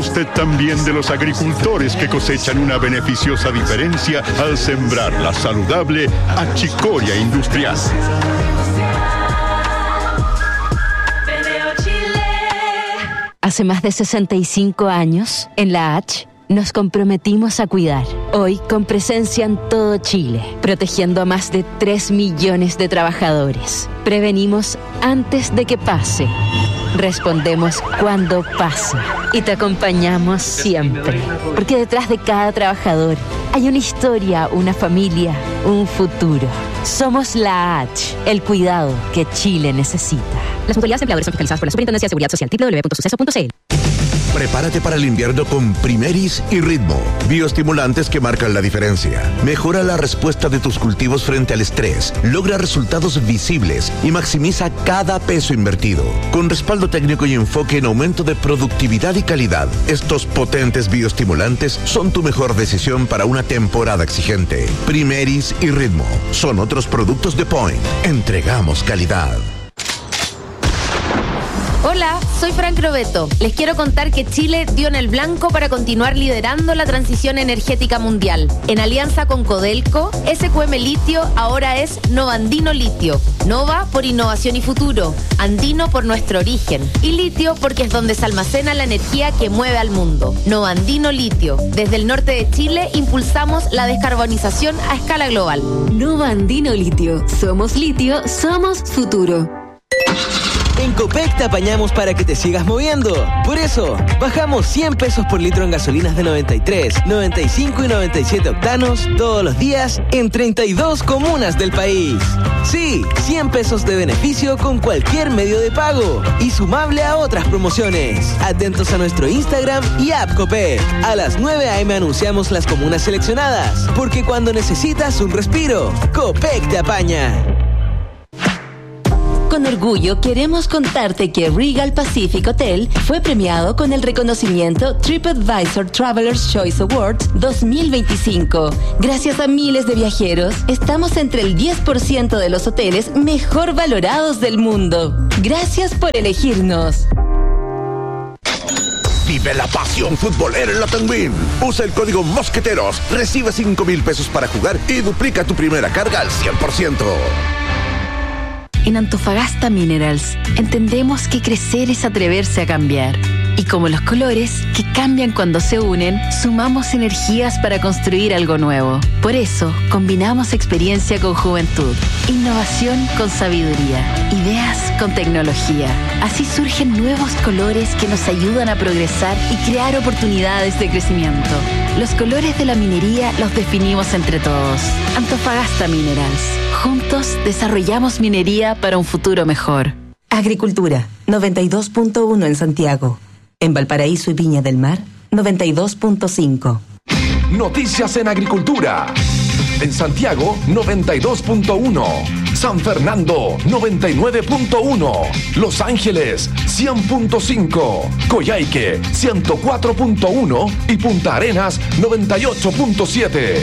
usted también de los agricultores que cosechan una beneficiosa diferencia al sembrar la saludable achicoria industrial. Hace más de 65 años, en la H, nos comprometimos a cuidar. Hoy, con presencia en todo Chile, protegiendo a más de 3 millones de trabajadores. Prevenimos antes de que pase. Respondemos cuando pasa. Y te acompañamos siempre. Porque detrás de cada trabajador hay una historia, una familia, un futuro. Somos la H, el cuidado que Chile necesita. Las mutualidades empleadores son fiscalizadas por la Superintendencia de Seguridad Social. www.suceso.cl. Prepárate para el invierno con Primeris y Ritmo, bioestimulantes que marcan la diferencia. Mejora la respuesta de tus cultivos frente al estrés, logra resultados visibles y maximiza cada peso invertido. Con respaldo técnico y enfoque en aumento de productividad y calidad, estos potentes bioestimulantes son tu mejor decisión para una temporada exigente. Primeris y Ritmo son otros productos de Point. Entregamos calidad. Hola, soy Frank Robeto. Les quiero contar que Chile dio en el blanco para continuar liderando la transición energética mundial. En alianza con Codelco, SQM Litio ahora es Nova Andino Litio. Nova por innovación y futuro, Andino por nuestro origen y Litio porque es donde se almacena la energía que mueve al mundo. Nova Andino Litio. Desde el norte de Chile impulsamos la descarbonización a escala global. Nova Andino Litio. Somos litio, somos futuro. En Copec te apañamos para que te sigas moviendo. Por eso, bajamos 100 pesos por litro en gasolinas de 93, 95 y 97 octanos todos los días en 32 comunas del país. Sí, 100 pesos de beneficio con cualquier medio de pago y sumable a otras promociones. Atentos a nuestro Instagram y app Copec. A las 9 a.m. anunciamos las comunas seleccionadas, porque cuando necesitas un respiro, Copec te apaña. Con orgullo queremos contarte que Regal Pacific Hotel fue premiado con el reconocimiento TripAdvisor Traveler's Choice Awards 2025. Gracias a miles de viajeros, estamos entre el 10% de los hoteles mejor valorados del mundo. Gracias por elegirnos. Vive la pasión futbolera en la Tenguín. Usa el código Mosqueteros, recibe 5,000 pesos para jugar y duplica tu primera carga al 100%. En Antofagasta Minerals entendemos que crecer es atreverse a cambiar. Y como los colores, que cambian cuando se unen, sumamos energías para construir algo nuevo. Por eso, combinamos experiencia con juventud, innovación con sabiduría, ideas con tecnología. Así surgen nuevos colores que nos ayudan a progresar y crear oportunidades de crecimiento. Los colores de la minería los definimos entre todos. Antofagasta Minerals. Juntos desarrollamos minería para un futuro mejor. Agricultura, 92.1 en Santiago. En Valparaíso y Viña del Mar, 92.5. Noticias en agricultura. En Santiago, 92.1. San Fernando, 99.1. Los Ángeles, 100.5. Coyhaique, 104.1. Y Punta Arenas, 98.7.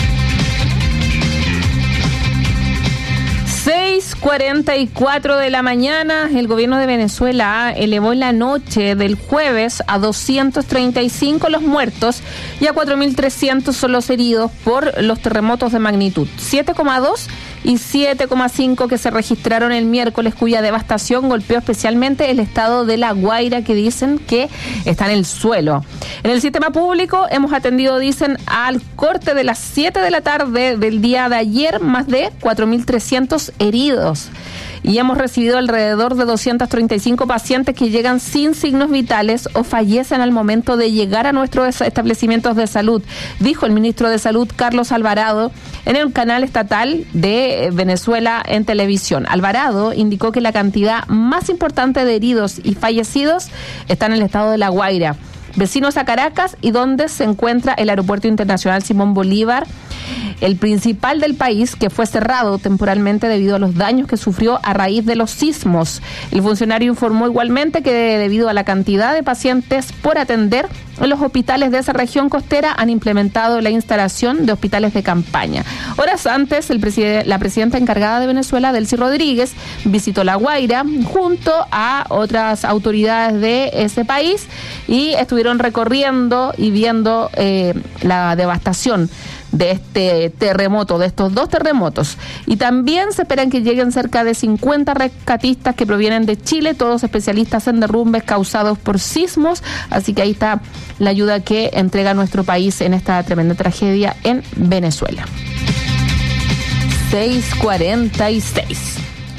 6:44 de la mañana, el gobierno de Venezuela elevó en la noche del jueves a 235 los muertos y a 4.300 son los heridos por los terremotos de magnitud 7,2 y 7,5 que se registraron el miércoles, cuya devastación golpeó especialmente el estado de La Guaira, que dicen que está en el suelo. En el sistema público hemos atendido, dicen, al corte de las 7 de la tarde del día de ayer, más de 4.300 heridos. Y hemos recibido alrededor de 235 pacientes que llegan sin signos vitales o fallecen al momento de llegar a nuestros establecimientos de salud, dijo el ministro de Salud, Carlos Alvarado, en el canal estatal de Venezuela en televisión. Alvarado indicó que la cantidad más importante de heridos y fallecidos está en el estado de La Guaira, vecinos a Caracas y donde se encuentra el Aeropuerto Internacional Simón Bolívar, el principal del país, que fue cerrado temporalmente debido a los daños que sufrió a raíz de los sismos. El funcionario informó igualmente que debido a la cantidad de pacientes por atender, en los hospitales de esa región costera han implementado la instalación de hospitales de campaña. Horas antes, la presidenta encargada de Venezuela, Delcy Rodríguez, visitó La Guaira junto a otras autoridades de ese país y estuvieron recorriendo y viendo la devastación de este terremoto, de estos 2 terremotos. Y también se esperan que lleguen cerca de 50 rescatistas que provienen de Chile, todos especialistas en derrumbes causados por sismos. Así que ahí está la ayuda que entrega nuestro país en esta tremenda tragedia en Venezuela. 6:46.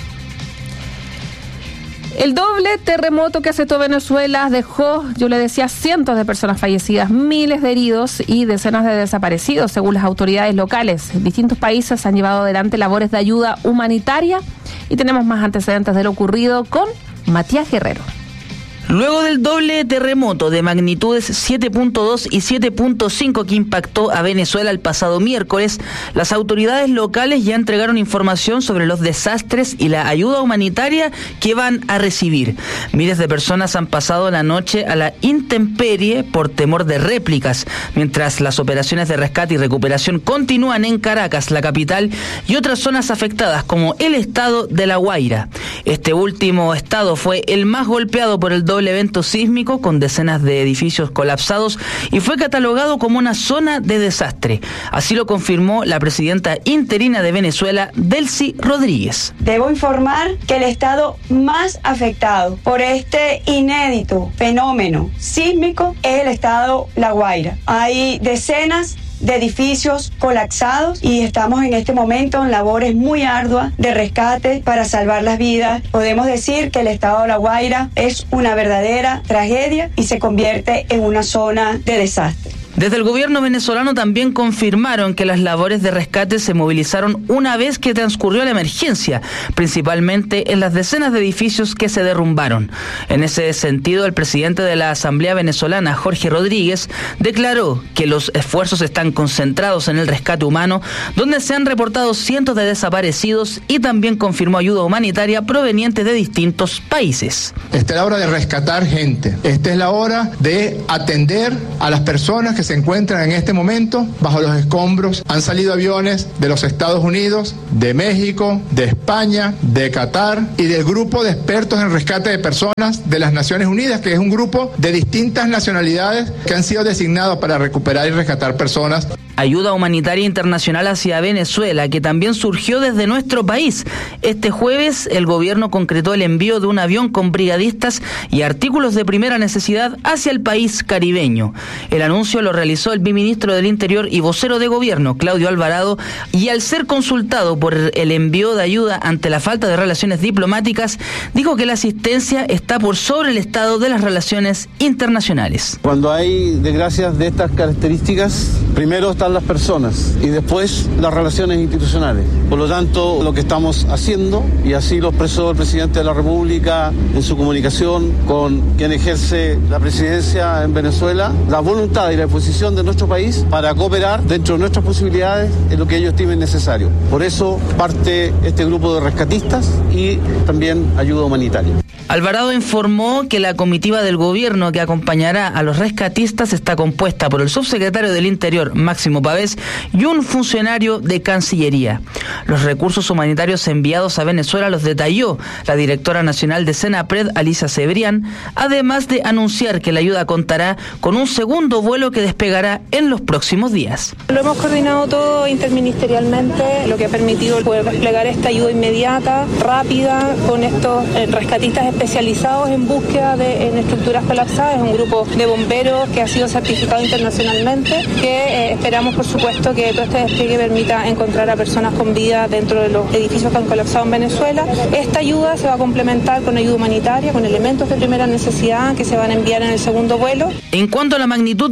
El doble terremoto que azotó Venezuela dejó, yo le decía, cientos de personas fallecidas, miles de heridos y decenas de desaparecidos, según las autoridades locales. Distintos países han llevado adelante labores de ayuda humanitaria y tenemos más antecedentes de lo ocurrido con Matías Guerrero. Luego del doble terremoto de magnitudes 7.2 y 7.5 que impactó a Venezuela el pasado miércoles, las autoridades locales ya entregaron información sobre los desastres y la ayuda humanitaria que van a recibir. Miles de personas han pasado la noche a la intemperie por temor de réplicas, mientras las operaciones de rescate y recuperación continúan en Caracas, la capital, y otras zonas afectadas como el estado de La Guaira. Este último estado fue el más golpeado por el doble evento sísmico, con decenas de edificios colapsados, y fue catalogado como una zona de desastre. Así lo confirmó la presidenta interina de Venezuela, Delcy Rodríguez. Debo informar que el estado más afectado por este inédito fenómeno sísmico es el estado La Guaira. Hay decenas de edificios colapsados y estamos en este momento en labores muy arduas de rescate para salvar las vidas. Podemos decir que el estado de La Guaira es una verdadera tragedia y se convierte en una zona de desastre. Desde el gobierno venezolano también confirmaron que las labores de rescate se movilizaron una vez que transcurrió la emergencia, principalmente en las decenas de edificios que se derrumbaron. En ese sentido, el presidente de la Asamblea Venezolana, Jorge Rodríguez, declaró que los esfuerzos están concentrados en el rescate humano, donde se han reportado cientos de desaparecidos, y también confirmó ayuda humanitaria proveniente de distintos países. Esta es la hora de rescatar gente. Esta es la hora de atender a las personas que se encuentran en este momento bajo los escombros. Han salido aviones de los Estados Unidos, de México, de España, de Qatar y del grupo de expertos en rescate de personas de las Naciones Unidas, que es un grupo de distintas nacionalidades que han sido designados para recuperar y rescatar personas. Ayuda humanitaria internacional hacia Venezuela, que también surgió desde nuestro país. Este jueves, el gobierno concretó el envío de un avión con brigadistas y artículos de primera necesidad hacia el país caribeño. El anuncio lo realizó el viceministro del Interior y vocero de gobierno, Claudio Alvarado, y al ser consultado por el envío de ayuda ante la falta de relaciones diplomáticas, dijo que la asistencia está por sobre el estado de las relaciones internacionales. Cuando hay desgracias de estas características, primero están las personas y después las relaciones institucionales. Por lo tanto, lo que estamos haciendo, y así lo expresó el presidente de la República en su comunicación con quien ejerce la presidencia en Venezuela, la voluntad y la disposición de nuestro país para cooperar dentro de nuestras posibilidades en lo que ellos estimen necesario. Por eso parte este grupo de rescatistas y también ayuda humanitaria. Alvarado informó que la comitiva del gobierno que acompañará a los rescatistas está compuesta por el subsecretario del Interior, Máximo Pavés, y un funcionario de Cancillería. Los recursos humanitarios enviados a Venezuela los detalló la directora nacional de Senapred, Alicia Cebrián, además de anunciar que la ayuda contará con un segundo vuelo que despegará en los próximos días. Lo hemos coordinado todo interministerialmente, lo que ha permitido poder desplegar esta ayuda inmediata, rápida, con estos rescatistas especializados en búsqueda en estructuras colapsadas. Es un grupo de bomberos que ha sido certificado internacionalmente, que esperamos, por supuesto, que todo este despliegue permita encontrar a personas con vida dentro de los edificios que han colapsado en Venezuela. Esta ayuda se va a complementar con ayuda humanitaria, con elementos de primera necesidad que se van a enviar en el segundo vuelo. En cuanto a la magnitud del impacto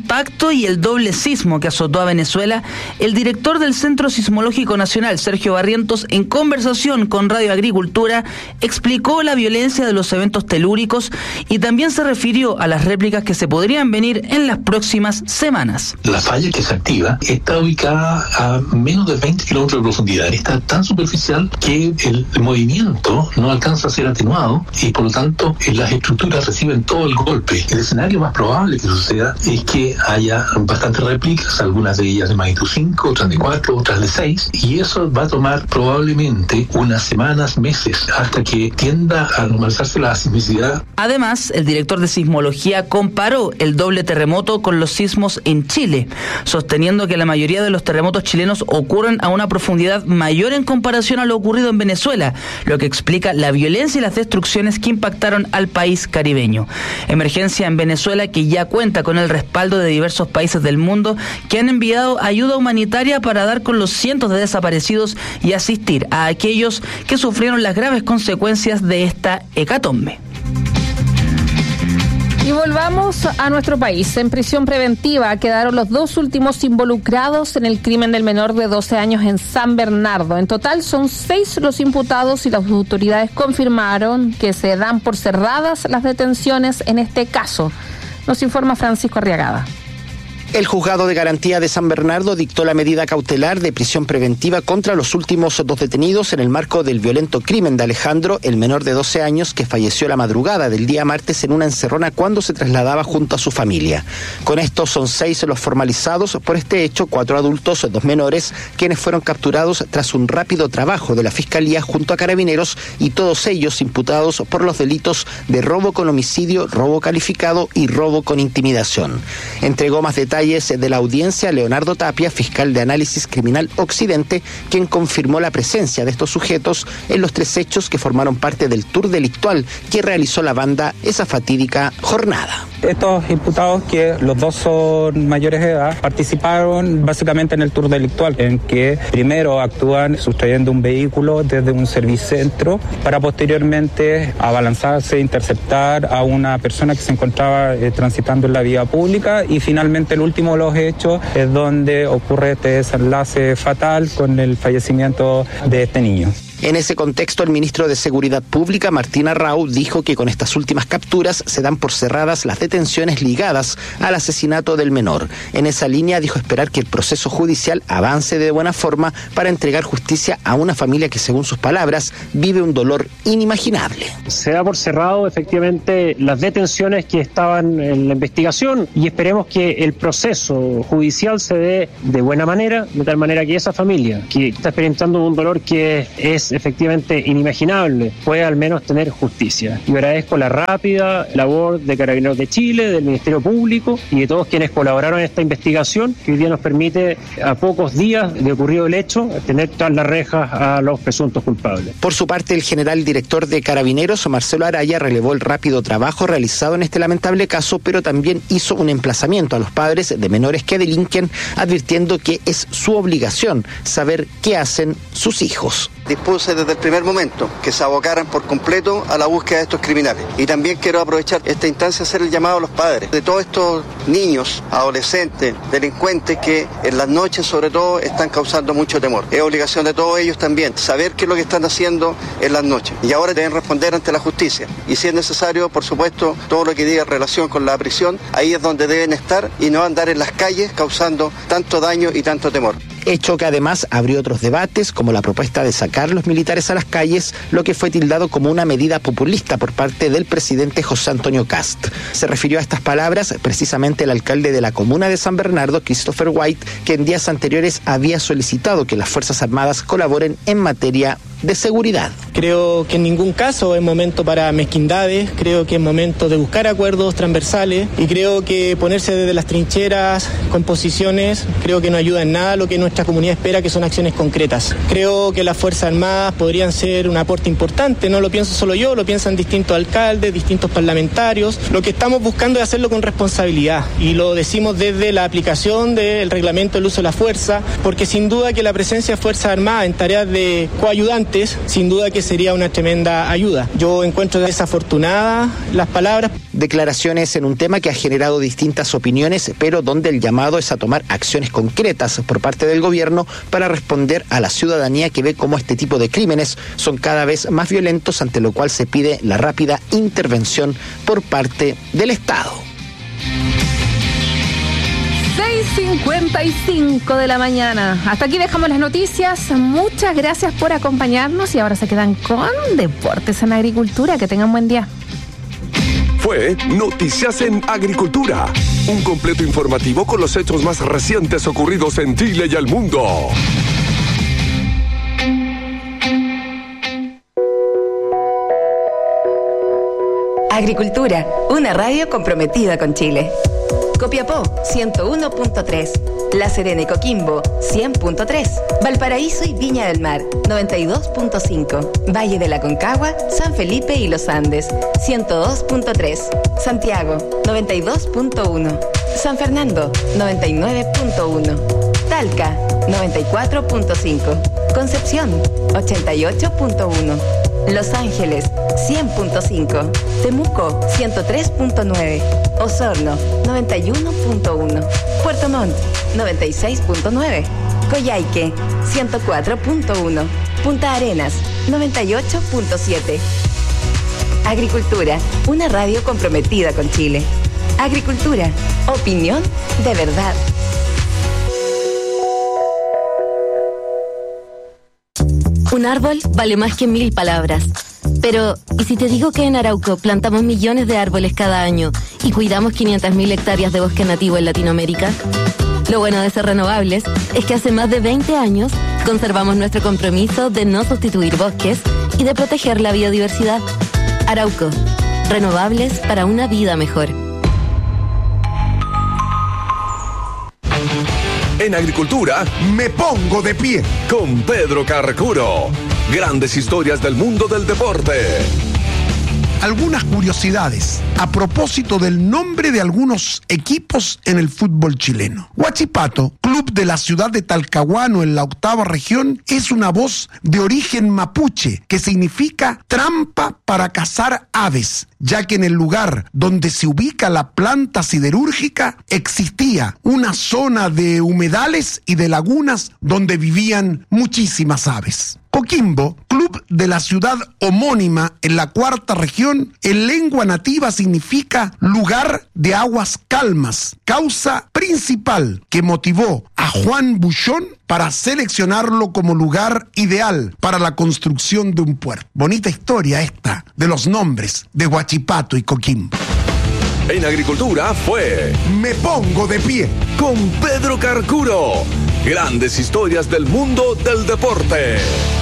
impacto y el doble sismo que azotó a Venezuela, el director del Centro Sismológico Nacional, Sergio Barrientos, en conversación con Radio Agricultura, explicó la violencia de los eventos telúricos y también se refirió a las réplicas que se podrían venir en las próximas semanas. La falla que se activa está ubicada a menos de 20 kilómetros de profundidad. Está tan superficial que el movimiento no alcanza a ser atenuado y por lo tanto las estructuras reciben todo el golpe. El escenario más probable que suceda es que haya bastantes réplicas, algunas de ellas de magnitud 5, otras de 4, otras de 6, y eso va a tomar probablemente unas semanas, meses, hasta que tienda a normalizarse la sismicidad. Además, el director de sismología comparó el doble terremoto con los sismos en Chile, sosteniendo que la mayoría de los terremotos chilenos ocurren a una profundidad mayor en comparación a lo ocurrido en Venezuela, lo que explica la violencia y las destrucciones que impactaron al país caribeño. Emergencia en Venezuela que ya cuenta con el respaldo de diversos países del mundo que han enviado ayuda humanitaria para dar con los cientos de desaparecidos y asistir a aquellos que sufrieron las graves consecuencias de esta hecatombe. Y volvamos a nuestro país. En prisión preventiva quedaron los dos últimos involucrados en el crimen del menor de 12 años en San Bernardo. En total son 6 los imputados y las autoridades confirmaron que se dan por cerradas las detenciones en este caso. Nos informa Francisco Arriagada. El juzgado de garantía de San Bernardo dictó la medida cautelar de prisión preventiva contra los últimos 2 detenidos en el marco del violento crimen de Alejandro, el menor de 12 años que falleció la madrugada del día martes en una encerrona cuando se trasladaba junto a su familia. Con esto son 6 los formalizados por este hecho, 4 adultos, 2 menores, quienes fueron capturados tras un rápido trabajo de la Fiscalía junto a Carabineros y todos ellos imputados por los delitos de robo con homicidio, robo calificado y robo con intimidación. Entregó más detalles de la audiencia Leonardo Tapia, fiscal de Análisis Criminal Occidente, quien confirmó la presencia de estos sujetos en los 3 hechos que formaron parte del tour delictual que realizó la banda esa fatídica jornada. Estos imputados, que los 2 son mayores de edad, participaron básicamente en el tour delictual, en que primero actúan sustrayendo un vehículo desde un servicentro para posteriormente abalanzarse, interceptar a una persona que se encontraba transitando en la vía pública, y finalmente el último de los hechos es donde ocurre este desenlace fatal con el fallecimiento de este niño. En ese contexto, el ministro de Seguridad Pública, Martín Arrau, dijo que con estas últimas capturas se dan por cerradas las detenciones ligadas al asesinato del menor. En esa línea dijo esperar que el proceso judicial avance de buena forma para entregar justicia a una familia que, según sus palabras, vive un dolor inimaginable. Se da por cerrado efectivamente las detenciones que estaban en la investigación y esperemos que el proceso judicial se dé de buena manera, de tal manera que esa familia que está experimentando un dolor que es efectivamente inimaginable pueda al menos tener justicia. Y agradezco la rápida labor de Carabineros de Chile, del Ministerio Público y de todos quienes colaboraron en esta investigación, que hoy día nos permite, a pocos días de ocurrido el hecho, tener tras las rejas a los presuntos culpables. Por su parte, el general director de Carabineros, Marcelo Araya, relevó el rápido trabajo realizado en este lamentable caso, pero también hizo un emplazamiento a los padres de menores que delinquen, advirtiendo que es su obligación saber qué hacen sus hijos. Dispuse desde el primer momento que se abocaran por completo a la búsqueda de estos criminales. Y también quiero aprovechar esta instancia a hacer el llamado a los padres de todos estos niños, adolescentes, delincuentes que en las noches sobre todo están causando mucho temor. Es obligación de todos ellos también saber qué es lo que están haciendo en las noches. Y ahora deben responder ante la justicia. Y si es necesario, por supuesto, todo lo que diga en relación con la prisión, ahí es donde deben estar y no andar en las calles causando tanto daño y tanto temor. Hecho que además abrió otros debates, como la propuesta de sacar los militares a las calles, lo que fue tildado como una medida populista por parte del presidente José Antonio Kast. Se refirió a estas palabras precisamente el alcalde de la comuna de San Bernardo, Christopher White, que en días anteriores había solicitado que las Fuerzas Armadas colaboren en materia de seguridad. Creo que en ningún caso es momento para mezquindades, creo que es momento de buscar acuerdos transversales y creo que ponerse desde las trincheras con posiciones, creo que no ayuda en nada a lo que nuestra comunidad espera, que son acciones concretas. Creo que las Fuerzas Armadas podrían ser un aporte importante, no lo pienso solo yo, lo piensan distintos alcaldes, distintos parlamentarios. Lo que estamos buscando es hacerlo con responsabilidad y lo decimos desde la aplicación del reglamento del uso de la fuerza, porque sin duda que la presencia de Fuerzas Armadas en tareas de coayudante antes, sin duda que sería una tremenda ayuda. Yo encuentro desafortunadas las palabras. Declaraciones en un tema que ha generado distintas opiniones, pero donde el llamado es a tomar acciones concretas por parte del gobierno para responder a la ciudadanía que ve cómo este tipo de crímenes son cada vez más violentos, ante lo cual se pide la rápida intervención por parte del Estado. 6:55 de la mañana. Hasta aquí dejamos las noticias. Muchas gracias por acompañarnos y ahora se quedan con Deportes en Agricultura. Que tengan buen día. Fue Noticias en Agricultura, un completo informativo con los hechos más recientes ocurridos en Chile y el mundo. Agricultura, una radio comprometida con Chile. Copiapó, 101.3. La Serena y Coquimbo, 100.3. Valparaíso y Viña del Mar, 92.5. Valle de la Concagua, San Felipe y Los Andes, 102.3. Santiago, 92.1. San Fernando, 99.1. Talca, 94.5. Concepción, 88.1. Los Ángeles, 100.5. Temuco, 103.9. Osorno, 91.1. Puerto Montt, 96.9. Coyhaique, 104.1. Punta Arenas, 98.7. Agricultura, una radio comprometida con Chile. Agricultura, opinión de verdad. Un árbol vale más que 1000 palabras. Pero, ¿y si te digo que en Arauco plantamos millones de árboles cada año y cuidamos 500.000 hectáreas de bosque nativo en Latinoamérica? Lo bueno de ser renovables es que hace más de 20 años conservamos nuestro compromiso de no sustituir bosques y de proteger la biodiversidad. Arauco, renovables para una vida mejor. En Agricultura, me pongo de pie con Pedro Carcuro. Grandes historias del mundo del deporte. Algunas curiosidades a propósito del nombre de algunos equipos en el fútbol chileno. Huachipato, club de la ciudad de Talcahuano en la 8ª región, es una voz de origen mapuche que significa trampa para cazar aves, ya que en el lugar donde se ubica la planta siderúrgica existía una zona de humedales y de lagunas donde vivían muchísimas aves. Coquimbo, club de la ciudad homónima en la 4ª región, en lengua nativa significa lugar de aguas calmas, causa principal que motivó a Juan Buchón para seleccionarlo como lugar ideal para la construcción de un puerto. Bonita historia esta de los nombres de Huachipato y Coquimbo. En Agricultura fue Me Pongo de Pie con Pedro Carcuro. Grandes historias del mundo del deporte.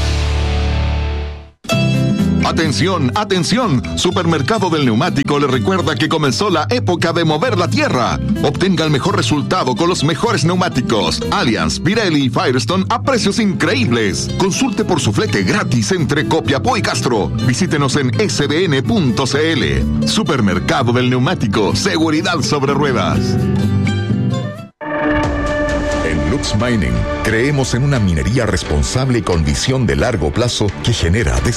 Atención, atención, Supermercado del Neumático le recuerda que comenzó la época de mover la tierra. Obtenga el mejor resultado con los mejores neumáticos Allianz, Pirelli y Firestone a precios increíbles. Consulte por su flete gratis entre Copiapó y Castro. Visítenos en sbn.cl. Supermercado del Neumático, seguridad sobre ruedas. En Lux Mining creemos en una minería responsable con visión de largo plazo que genera